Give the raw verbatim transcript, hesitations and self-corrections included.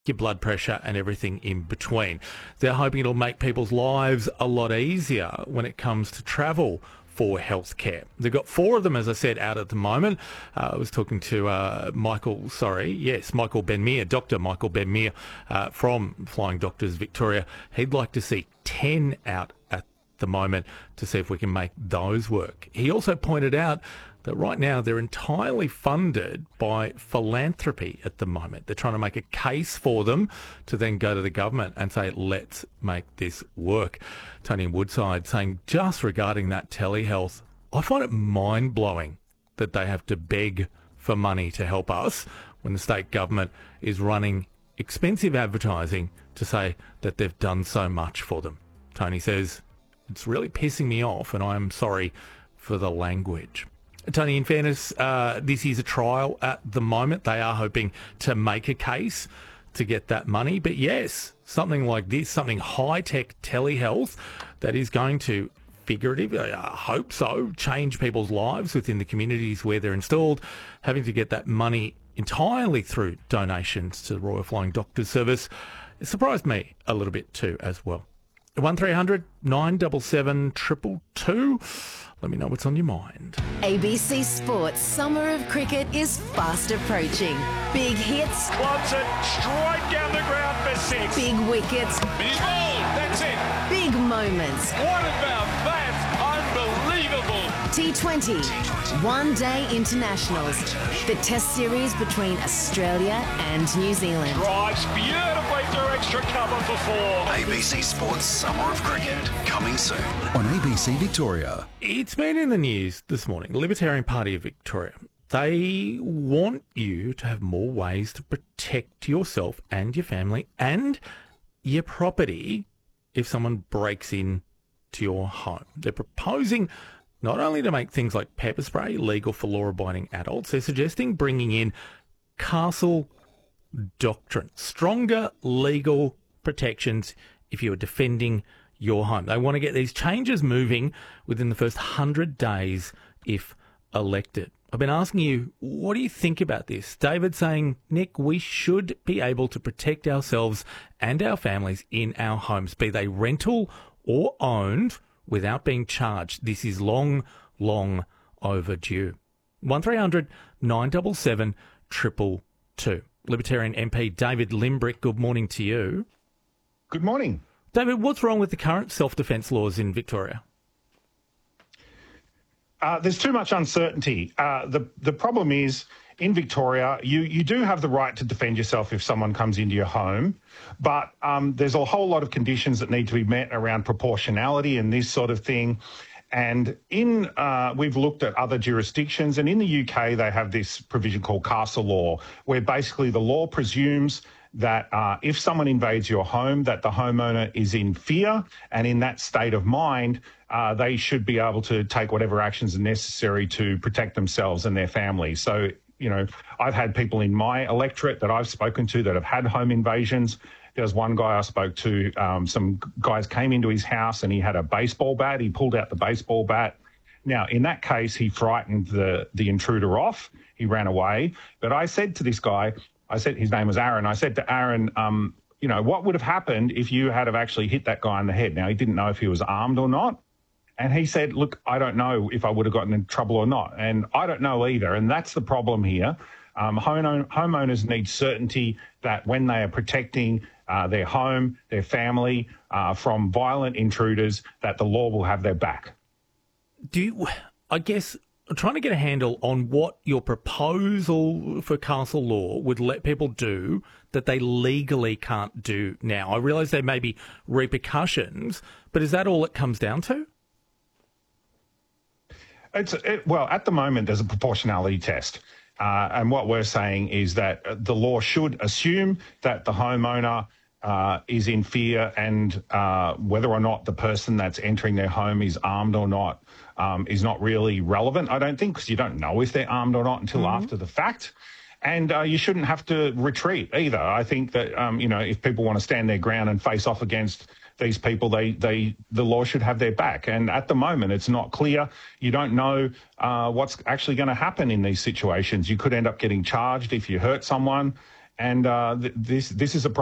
your blood pressure and everything in between. They're hoping it'll make people's lives a lot easier when it comes to travel for healthcare. They've got four of them, as I said, out at the moment. Uh, I was talking to uh, Michael, sorry, yes, Michael Benmere, Doctor Michael Benmere uh, from Flying Doctors Victoria. He'd like to see ten out at the moment to see if we can make those work. He also pointed out that right now they're entirely funded by philanthropy at the moment. They're trying to make a case for them to then go to the government and say, let's make this work. Tony in Woodside saying, just regarding that telehealth, I find it mind-blowing that they have to beg for money to help us when the state government is running expensive advertising to say that they've done so much for them. Tony says, it's really pissing me off and I'm sorry for the language. Tony, in fairness, uh, this is a trial at the moment. They are hoping to make a case to get that money. But yes, something like this, something high-tech telehealth that is going to, figuratively, I hope so, change people's lives within the communities where they're installed, having to get that money entirely through donations to the Royal Flying Doctors Service. It surprised me a little bit too as well. one three hundred nine seven seven two two two. Let me know what's on your mind. A B C Sports Summer of Cricket is fast approaching. Big hits. Slots it straight down the ground for six. Big wickets. He's bowled. That's it. Big moments. What about that? Unbelievable. T twenty. One Day Internationals. The Test series between Australia and New Zealand. Drives beautifully through extra cover for four. A B C Sports Summer of Cricket, coming soon on A B C Victoria. It's been in the news this morning. The Libertarian Party of Victoria. They want you to have more ways to protect yourself and your family and your property if someone breaks in to your home. They're proposing not only to make things like pepper spray legal for law-abiding adults, they're suggesting bringing in Castle Doctrine, stronger legal protections if you are defending your home. They want to get these changes moving within the first one hundred days if elected. I've been asking you, what do you think about this? David saying, Nick, we should be able to protect ourselves and our families in our homes, be they rental or owned, without being charged. This is long, long overdue. one three hundred nine seven seven two two two. Libertarian M P David Limbrick, good morning to you. Good morning. David, what's wrong with the current self-defence laws in Victoria? Uh, there's too much uncertainty. Uh, the the problem is, in Victoria, you, you do have the right to defend yourself if someone comes into your home, but um, there's a whole lot of conditions that need to be met around proportionality and this sort of thing. And in uh, we've looked at other jurisdictions, and in the U K, they have this provision called castle law, where basically the law presumes that uh, if someone invades your home, that the homeowner is in fear, and in that state of mind, uh, they should be able to take whatever actions are necessary to protect themselves and their families. So, you know, I've had people in my electorate that I've spoken to that have had home invasions. There was one guy I spoke to, um, some guys came into his house and he had a baseball bat. He pulled out the baseball bat. Now, in that case, he frightened the, the intruder off. He ran away. But I said to this guy, I said, his name was Aaron. I said to Aaron, um, you know, what would have happened if you had have actually hit that guy in the head? Now, he didn't know if he was armed or not. And he said, look, I don't know if I would have gotten in trouble or not. And I don't know either. And that's the problem here. Um, home, homeowners need certainty that when they are protecting uh, their home, their family uh, from violent intruders, that the law will have their back. Do you, I guess, I'm trying to get a handle on what your proposal for castle law would let people do that they legally can't do now. I realise there may be repercussions, but is that all it comes down to? It's it, well, at the moment, there's a proportionality test. Uh, and what we're saying is that the law should assume that the homeowner uh, is in fear, and uh, whether or not the person that's entering their home is armed or not um, is not really relevant, I don't think, because you don't know if they're armed or not until mm-hmm. after the fact. And uh, you shouldn't have to retreat either. I think that, um, you know, if people want to stand their ground and face off against these people, they, they, the law should have their back. And at the moment, it's not clear. You don't know uh, what's actually going to happen in these situations. You could end up getting charged if you hurt someone. and uh, th- this this is a problem.